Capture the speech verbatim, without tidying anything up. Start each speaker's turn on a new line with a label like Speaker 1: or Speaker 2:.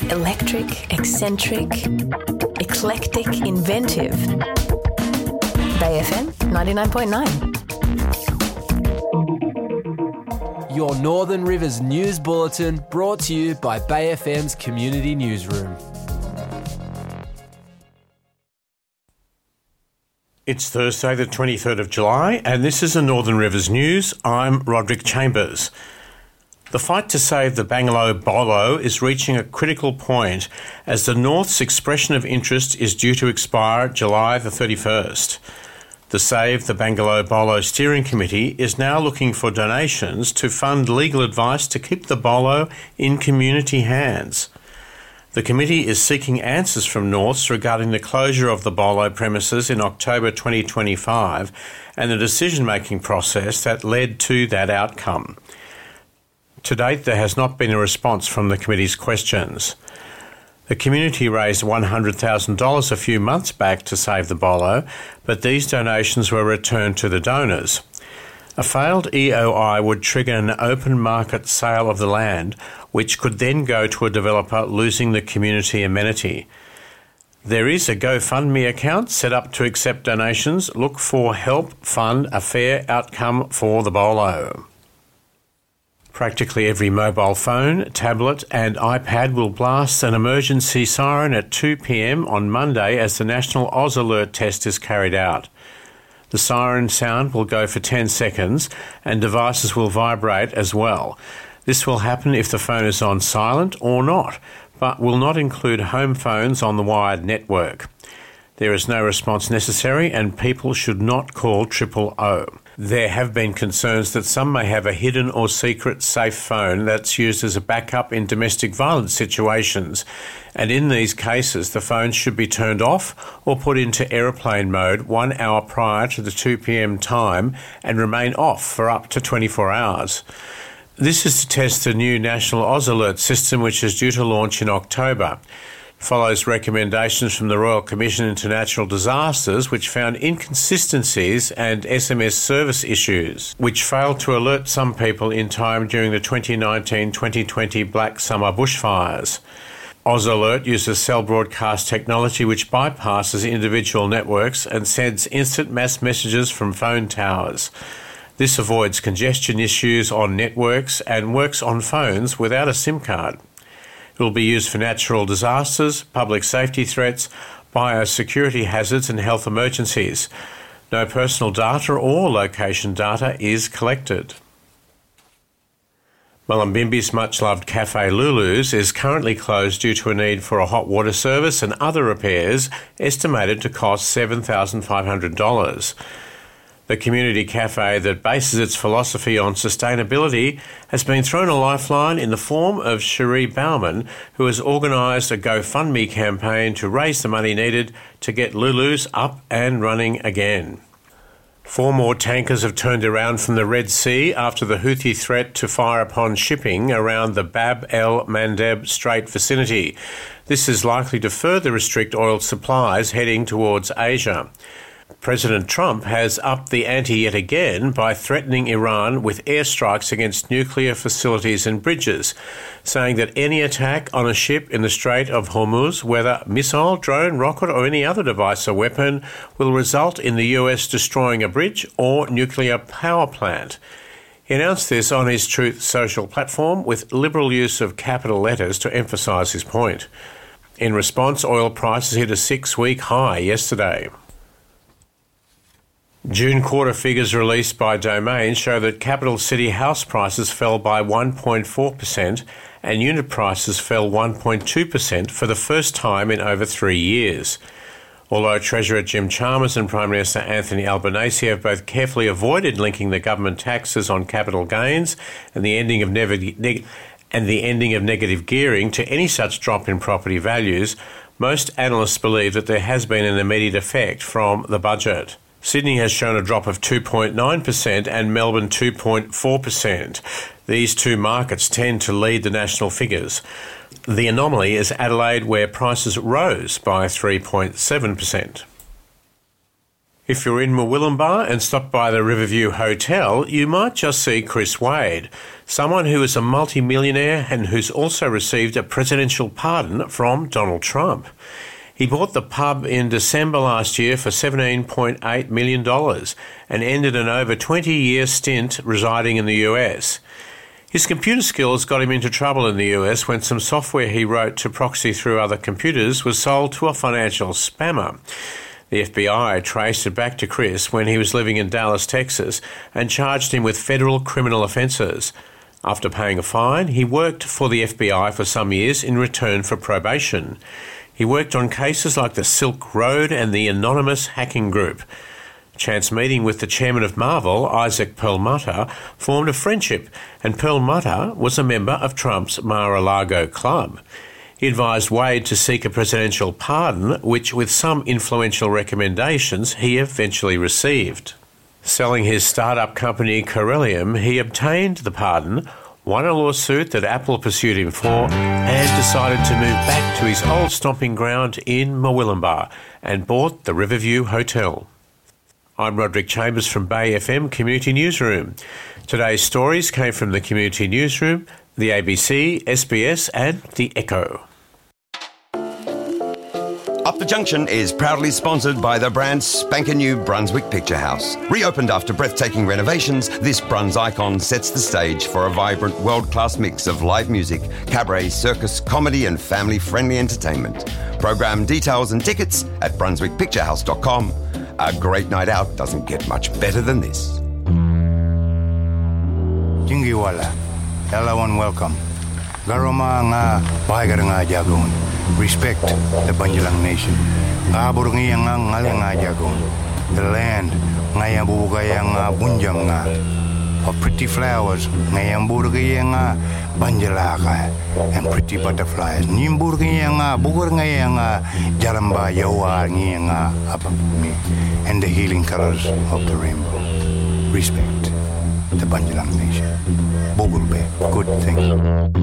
Speaker 1: Electric, eccentric, eclectic, inventive. Bay F M ninety-nine point nine.
Speaker 2: Your Northern Rivers News Bulletin brought to you by Bay F M's Community Newsroom.
Speaker 3: It's Thursday the twenty-third of July and this is the Northern Rivers News. I'm Roderick Chambers. The fight to save the Bangalow Bolo is reaching a critical point as the North's expression of interest is due to expire July the thirty-first. The Save the Bangalow Bolo Steering Committee is now looking for donations to fund legal advice to keep the bolo in community hands. The committee is seeking answers from Norths regarding the closure of the bolo premises in October twenty twenty-five and the decision-making process that led to that outcome. To date, there has not been a response from the committee's questions. The community raised one hundred thousand dollars a few months back to save the bolo, but these donations were returned to the donors. A failed E O I would trigger an open market sale of the land, which could then go to a developer, losing the community amenity. There is a GoFundMe account set up to accept donations. Look for Help Fund a Fair Outcome for the Bolo. Practically every mobile phone, tablet and iPad will blast an emergency siren at two p.m. on Monday as the National Oz Alert test is carried out. The siren sound will go for ten seconds and devices will vibrate as well. This will happen if the phone is on silent or not, but will not include home phones on the wired network. There is no response necessary and people should not call triple O. There have been concerns that some may have a hidden or secret safe phone that's used as a backup in domestic violence situations, and in these cases the phone should be turned off or put into aeroplane mode one hour prior to the two p.m. time and remain off for up to twenty-four hours. This is to test the new National Oz Alert system, which is due to launch in October. Follows recommendations from the Royal Commission into Natural Disasters, which found inconsistencies and S M S service issues, which failed to alert some people in time during the twenty nineteen twenty twenty Black Summer bushfires. Oz Alert uses cell broadcast technology which bypasses individual networks and sends instant mass messages from phone towers. This avoids congestion issues on networks and works on phones without a SIM card. It will be used for natural disasters, public safety threats, biosecurity hazards and health emergencies. No personal data or location data is collected. Mullumbimby's much-loved Cafe Lulu's is currently closed due to a need for a hot water service and other repairs estimated to cost seven thousand five hundred dollars. The community cafe that bases its philosophy on sustainability has been thrown a lifeline in the form of Cherie Bauman, who has organised a GoFundMe campaign to raise the money needed to get Lulu's up and running again. Four more tankers have turned around from the Red Sea after the Houthi threat to fire upon shipping around the Bab el-Mandeb Strait vicinity. This is likely to further restrict oil supplies heading towards Asia. President Trump has upped the ante yet again by threatening Iran with airstrikes against nuclear facilities and bridges, saying that any attack on a ship in the Strait of Hormuz, whether missile, drone, rocket or any other device or weapon, will result in the U S destroying a bridge or nuclear power plant. He announced this on his Truth Social platform with liberal use of capital letters to emphasise his point. In response, oil prices hit a six-week high yesterday. June quarter figures released by Domain show that capital city house prices fell by one point four percent and unit prices fell one point two percent for the first time in over three years. Although Treasurer Jim Chalmers and Prime Minister Anthony Albanese have both carefully avoided linking the government taxes on capital gains and the ending of neg- neg- and the ending of negative gearing to any such drop in property values, most analysts believe that there has been an immediate effect from the budget. Sydney has shown a drop of two point nine percent and Melbourne two point four percent. These two markets tend to lead the national figures. The anomaly is Adelaide, where prices rose by three point seven percent. If you're in Murwillumbah and stop by the Riverview Hotel, you might just see Chris Wade, someone who is a multi-millionaire and who's also received a presidential pardon from Donald Trump. He bought the pub in December last year for seventeen point eight million dollars and ended an over twenty-year stint residing in the U S. His computer skills got him into trouble in the U S when some software he wrote to proxy through other computers was sold to a financial spammer. The F B I traced it back to Chris when he was living in Dallas, Texas, and charged him with federal criminal offences. After paying a fine, he worked for the F B I for some years in return for probation. He worked on cases like the Silk Road and the Anonymous Hacking Group. Chance meeting with the chairman of Marvel, Isaac Perlmutter, formed a friendship, and Perlmutter was a member of Trump's Mar-a-Lago club. He advised Wade to seek a presidential pardon, which, with some influential recommendations, he eventually received. Selling his startup company Corellium, he obtained the pardon, won a lawsuit that Apple pursued him for, and decided to move back to his old stomping ground in Murwillumbah and bought the Riverview Hotel. I'm Roderick Chambers from Bay F M Community Newsroom. Today's stories came from the Community Newsroom, the A B C, S B S and The Echo.
Speaker 4: Up the Junction is proudly sponsored by the brand spanking new Brunswick Picture House. Reopened after breathtaking renovations, this Bruns icon sets the stage for a vibrant world-class mix of live music, cabaret, circus, comedy and family-friendly entertainment. Program details and tickets at brunswick picture house dot com. A great night out doesn't get much better than this.
Speaker 5: Jingiwala, hello and welcome. Garoma nga bahagar nga jagon. Respect the Banjalang Nation. Abur nga nga ngale nga jagon. The land nga yang bubugay nga bunjam nga. Of pretty flowers nga yang burgay nga Banjalaka and pretty butterflies. Nimburgay nga bugur nga nga jalamba yawa nga abami and the healing colors of the rainbow. Respect the Banjalang Nation. Bogulbe, good thing.